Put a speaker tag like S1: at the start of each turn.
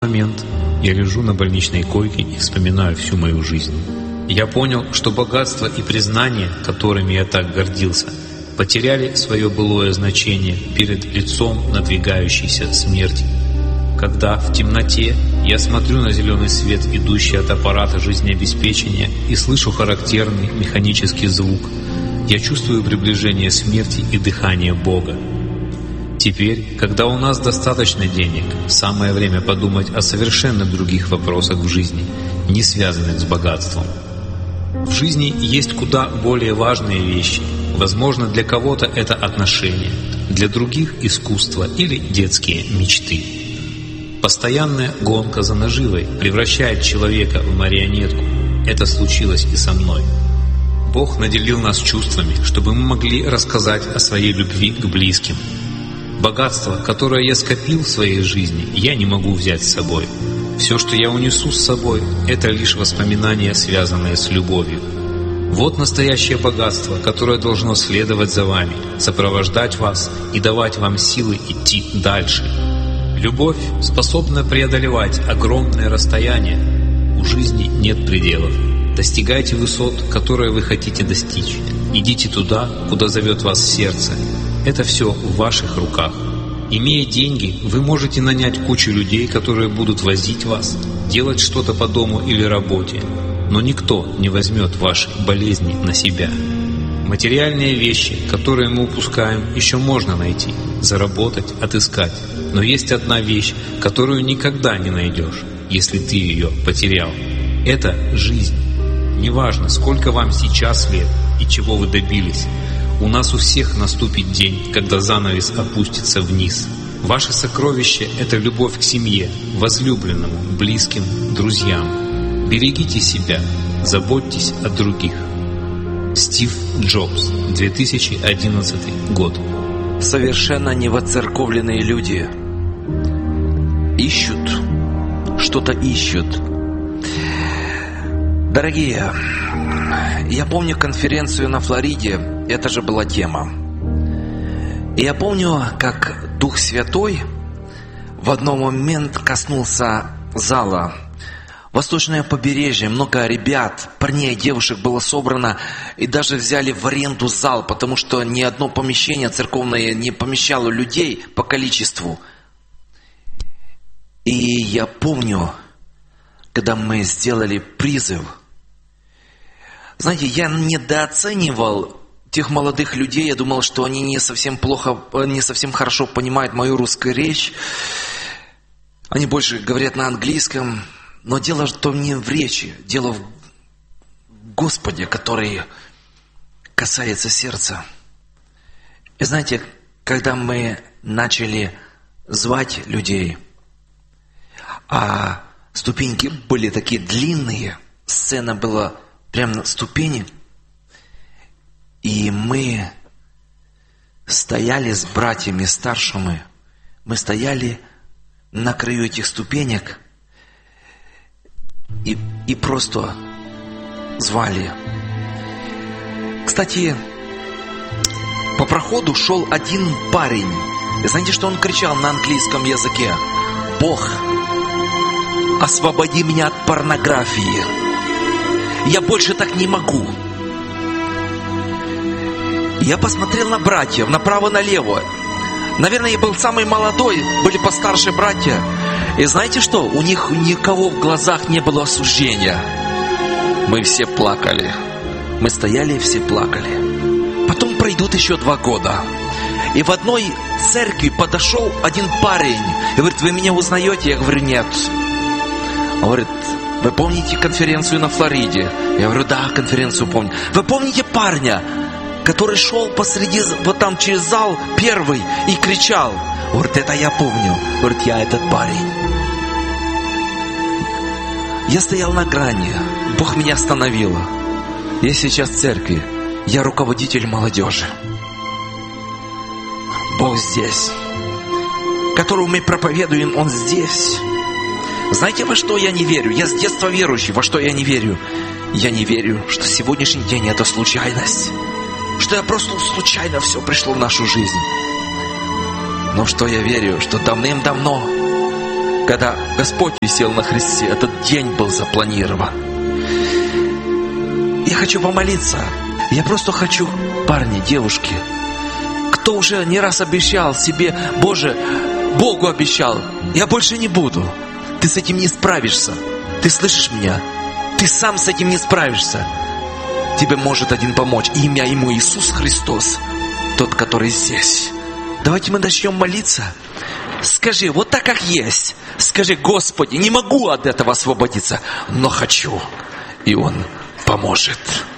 S1: момент я лежу на больничной койке и вспоминаю всю мою жизнь. Я понял, что богатство и признание, которыми я так гордился, потеряли свое былое значение перед лицом надвигающейся смерти. Когда в темноте я смотрю на зеленый свет, идущий от аппарата жизнеобеспечения, и слышу характерный механический звук, я чувствую приближение смерти и дыхание Бога. Теперь, когда у нас достаточно денег, самое время подумать о совершенно других вопросах в жизни, не связанных с богатством. В жизни есть куда более важные вещи. Возможно, для кого-то это отношения, для других – искусство или детские мечты. Постоянная гонка за наживой превращает человека в марионетку. Это случилось и со мной. Бог наделил нас чувствами, чтобы мы могли рассказать о своей любви к близким. Богатство, которое я скопил в своей жизни, я не могу взять с собой. Все, что я унесу с собой, это лишь воспоминания, связанные с любовью. Вот настоящее богатство, которое должно следовать за вами, сопровождать вас и давать вам силы идти дальше. Любовь способна преодолевать огромное расстояние. У жизни нет пределов. Достигайте высот, которые вы хотите достичь. Идите туда, куда зовет вас сердце. Это все в ваших руках. Имея деньги, вы можете нанять кучу людей, которые будут возить вас, делать что-то по дому или работе. Но никто не возьмет ваши болезни на себя. Материальные вещи, которые мы упускаем, еще можно найти, заработать, отыскать. Но есть одна вещь, которую никогда не найдешь, если ты ее потерял. Это жизнь. Неважно, сколько вам сейчас лет и чего вы добились. У нас у всех наступит день, когда занавес опустится вниз. Ваше сокровище – это любовь к семье, возлюбленному, близким, друзьям. Берегите себя, заботьтесь о других. Стив Джобс, 2011 год.
S2: Совершенно невоцерковленные люди ищут, что-то ищут. Дорогие, я помню конференцию на Флориде, это же была тема. И я помню, как Дух Святой в один момент коснулся зала. Восточное побережье, много ребят, парней, девушек было собрано, и даже взяли в аренду зал, потому что ни одно помещение церковное не помещало людей по количеству. И я помню, когда мы сделали призыв, знаете, я недооценивал тех молодых людей, я думал, что они не совсем хорошо понимают мою русскую речь, они больше говорят на английском. Но дело что не в речи, дело в Господе, который касается сердца. И знаете, когда мы начали звать людей, а ступеньки были такие длинные, сцена была прямо на ступени, и мы стояли с братьями старшими, мы стояли на краю этих ступенек, и просто звали. Кстати, по проходу шел один парень. И знаете, что он кричал на английском языке? Бог, освободи меня от порнографии. Я больше так не могу. Я посмотрел на братьев, направо-налево. Наверное, я был самый молодой, были постарше братья. И знаете что? У них никого в глазах не было осуждения. Мы все плакали. Мы стояли и все плакали. Потом пройдут еще 2 года. И в одной церкви подошел один парень. И говорит, вы меня узнаете? Я говорю, нет. Он говорит, вы помните конференцию на Флориде? Я говорю, да, конференцию помню. Вы помните парня, который шел посреди, вот там через зал первый и кричал? Говорит, это я помню. Говорит, я этот парень. Я стоял на грани. Бог меня остановил. Я сейчас в церкви. Я руководитель молодежи. Бог здесь. Которого мы проповедуем, Он здесь. Знаете, во что я не верю? Я с детства верующий. Во что я не верю? Я не верю, что сегодняшний день это случайность. Что я просто случайно все пришло в нашу жизнь. Но что я верю, что давным-давно, когда Господь висел на кресте, этот день был запланирован. Я хочу помолиться. Я просто хочу, парни, девушки, кто уже не раз обещал себе, Боже, Богу обещал, я больше не буду. Ты с этим не справишься. Ты слышишь меня? Ты сам с этим не справишься. Тебе может один помочь. Имя ему Иисус Христос, тот, который здесь. Давайте мы начнем молиться. Скажи, вот так как есть. Скажи: Господи, не могу от этого освободиться, но хочу. И Он поможет.